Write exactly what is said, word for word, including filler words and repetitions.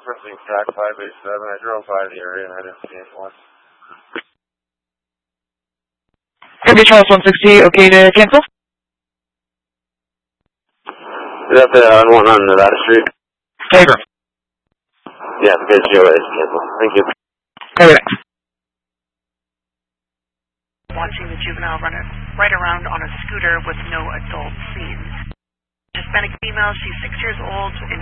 Firstly, track five eight seven. I drove by the area and I didn't see anyone. Kirby Charles one sixty, okay to cancel? Is that the uh, one on Nevada Street? Favor. Yeah, the good show is canceled. Thank you. Copy that. Watching the juvenile run right around on a scooter with no adult seen. Hispanic female, she's six years old.